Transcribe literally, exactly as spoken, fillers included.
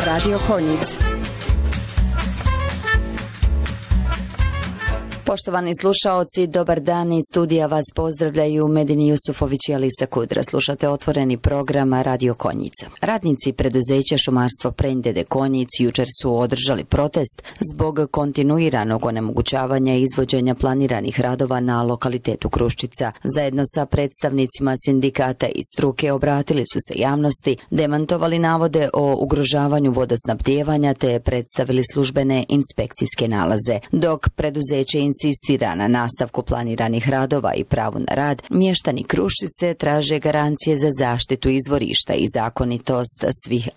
Radio Konjic. Poštovani slušaoci, dobar dan, iz studija vas pozdravljaju Medin Jusufović i Alisa Kudra. Slušate otvoreni program Radio Konjica. Radnici preduzeća Šumarstvo Prenjde Konjic jučer su održali protest zbog kontinuiranog onemogućavanja izvođenja planiranih radova na lokalitetu Kruščica. Zajedno sa predstavnicima sindikata i struke obratili su se javnosti, demantovali navode o ugrožavanju vodosnabdijevanja te predstavili službene inspekcijske nalaze. Dok preduzeće insistira na nastavku planiranih radova i pravu na rad, mještani Kruščice traže garancije za zaštitu izvorišta i zakonitost svih